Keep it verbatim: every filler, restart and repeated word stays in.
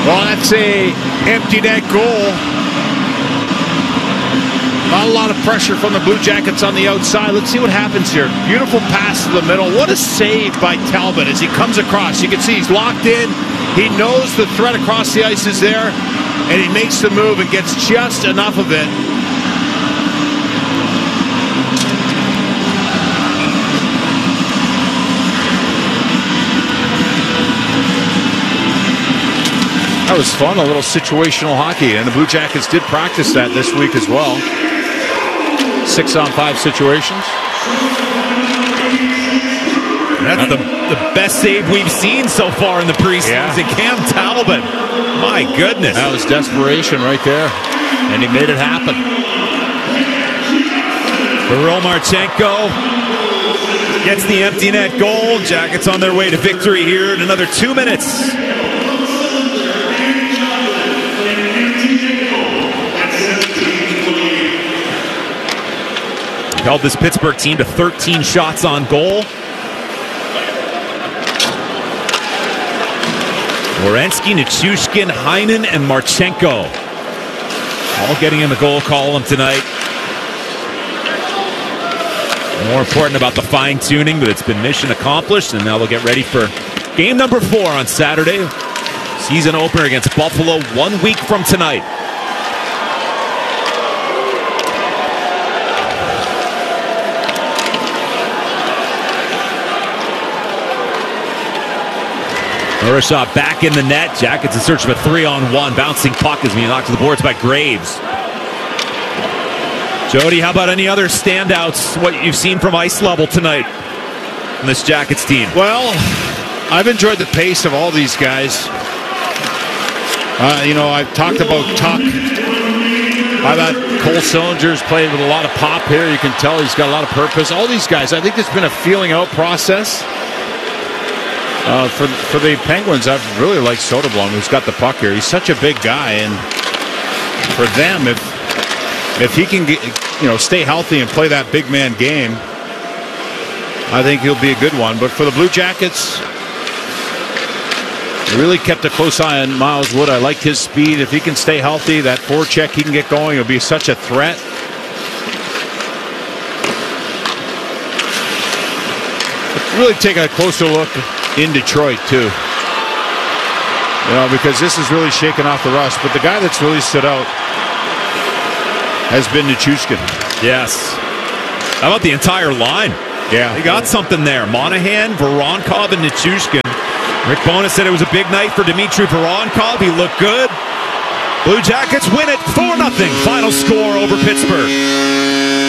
Well, that's a empty net goal. Not a lot of pressure from the Blue Jackets on the outside. Let's see what happens here. Beautiful pass to the middle. What a save by Talbot as he comes across. You can see he's locked in. He knows the threat across the ice is there, and he makes the move and gets just enough of it. That was fun, a little situational hockey, and the Blue Jackets did practice that this week as well. Six on five situations. That's the, the best save we've seen so far in the preseason. Yeah. Cam Talbot. My goodness. That was desperation right there, and he made it happen. Kirill Marchenko gets the empty net goal. Jackets on their way to victory here in another two minutes. Held this Pittsburgh team to thirteen shots on goal. Werenski, Nichushkin, Heinen, and Marchenko all getting in the goal column tonight. More important about the fine-tuning, but it's been mission accomplished, and now they'll get ready for game number four on Saturday. Season opener against Buffalo one week from tonight. Urashaw back in the net. Jackets in search of a three-on-one. Bouncing puck is being knocked to the boards by Graves. Jody, how about any other standouts, what you've seen from ice level tonight from this Jackets team? Well, I've enjoyed the pace of all these guys. Uh, you know, I've talked about Tuck. I thought Cole Sillinger's played with a lot of pop here. You can tell he's got a lot of purpose. All these guys, I think there's been a feeling out process. Uh, for for the Penguins, I've really liked Soderblom, who's got the puck here. He's such a big guy, and for them, if if he can get, you know, stay healthy and play that big man game, I think he'll be a good one. But for the Blue Jackets, they really kept a close eye on Miles Wood. I like his speed. If he can stay healthy, that forecheck he can get going, it'll be such a threat. But really taking a closer look in Detroit too, you know, because this is really shaking off the rust. But the guy that's really stood out has been Nichushkin. Yes. How about the entire line? Yeah, they got something there. Monahan, Voronkov, and Nichushkin. Rick Bowness said it was a big night for Dmitry Voronkov. He looked good. Blue Jackets win it four nothing. Final score over Pittsburgh.